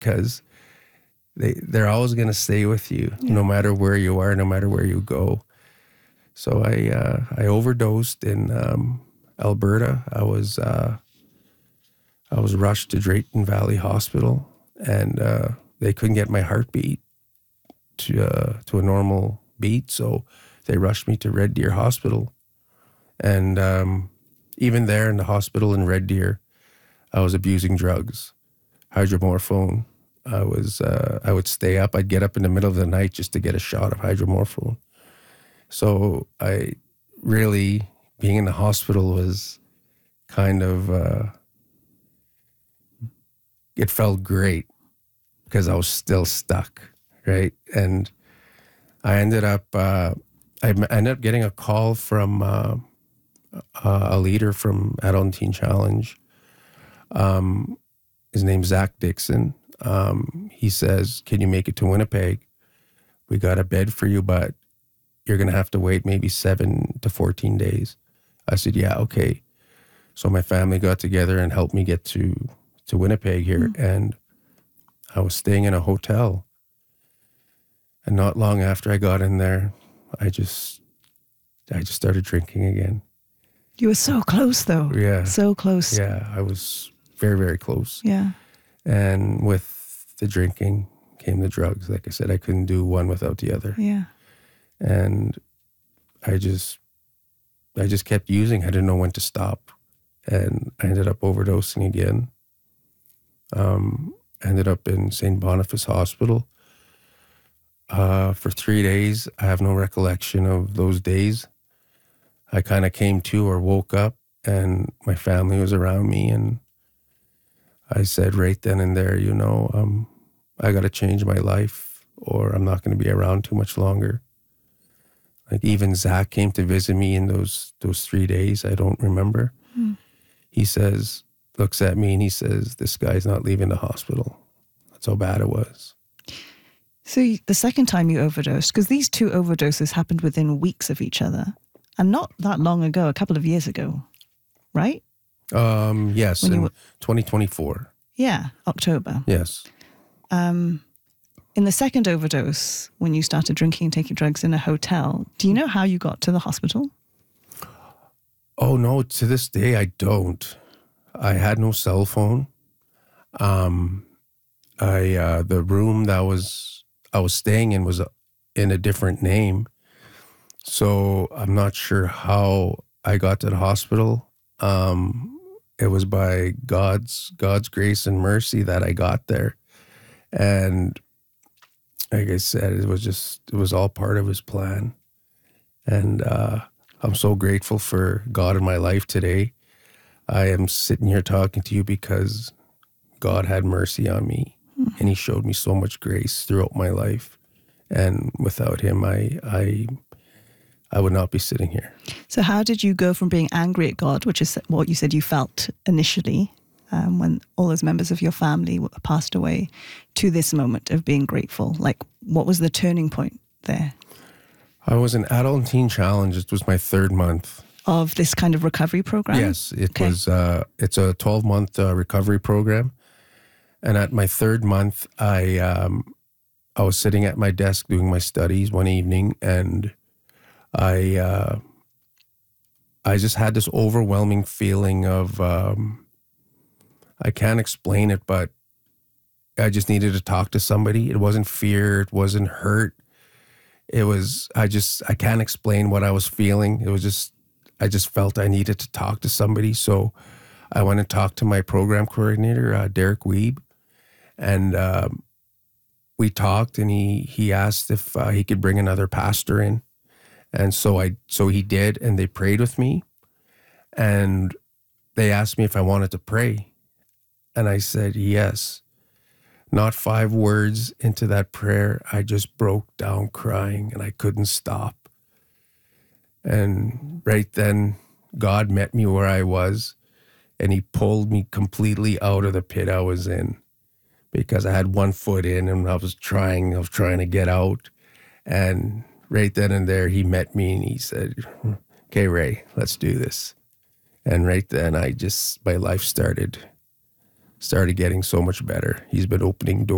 because they're always going to stay with you, no matter where you are, no matter where you go. So I overdosed in Alberta. I was rushed to Drayton Valley Hospital, and they couldn't get my heartbeat to a normal beat, so they rushed me to Red Deer Hospital. And even there in the hospital in Red Deer, I was abusing drugs, hydromorphone. I would stay up. I'd get up in the middle of the night just to get a shot of hydromorphone. So being in the hospital was kind of, it felt great because I was still stuck, right? And I ended up getting a call from a leader from Adult and Teen Challenge. His name's Zach Dixon. He says, "Can you make it to Winnipeg? We got a bed for you, but you're going to have to wait maybe 7 to 14 days. I said, yeah, okay. So my family got together and helped me get to Winnipeg here. And I was staying in a hotel. And not long after I got in there, I just started drinking again. You were so close, though. Yeah. So close. Yeah, I was very, very close. Yeah. And with the drinking came the drugs. Like I said, I couldn't do one without the other. Yeah. And I just kept using. I didn't know when to stop. And I ended up overdosing again. Ended up in St. Boniface Hospital for 3 days. I have no recollection of those days. I kind of came to or woke up and my family was around me, and I said right then and there, I got to change my life or I'm not going to be around too much longer. Like even Zach came to visit me in those 3 days. I don't remember. He looks at me and he says, "This guy's not leaving the hospital." That's how bad it was. So the second time you overdosed, because these two overdoses happened within weeks of each other, and not that long ago, a couple of years ago, right? Yes, in 2024. Yeah, October. Yes. In the second overdose, when you started drinking and taking drugs in a hotel, do you know how you got to the hospital? Oh, no, to this day, I don't. I had no cell phone. The room that I was staying in was in a different name. So I'm not sure how I got to the hospital. It was by God's grace and mercy that I got there. And like I said, it was all part of his plan. And I'm so grateful for God in my life today. I am sitting here talking to you because God had mercy on me, and he showed me so much grace throughout my life. And without him, I would not be sitting here. So how did you go from being angry at God, which is what you said you felt initially when all those members of your family passed away, to this moment of being grateful? Like, what was the turning point there? I was in Adult and Teen Challenge. It was my 3rd month. Of this kind of recovery program? Yes, it was. It's a 12-month recovery program. And at my 3rd month, I was sitting at my desk doing my studies one evening, and I just had this overwhelming feeling of, I can't explain it, but I just needed to talk to somebody. It wasn't fear. It wasn't hurt. It was, I can't explain what I was feeling. It was just, I just felt I needed to talk to somebody. So I went and talked to my program coordinator, Derek Weeb, and we talked, and he asked if he could bring another pastor in. And so he did, and they prayed with me, and they asked me if I wanted to pray. And I said, yes. Not 5 words into that prayer, I just broke down crying, and I couldn't stop. And right then, God met me where I was, and he pulled me completely out of the pit I was in, because I had one foot in and I was trying to get out. And right then and there, he met me and he said, "Okay, Ray, let's do this." And right then, my life started getting so much better. He's been opening doors.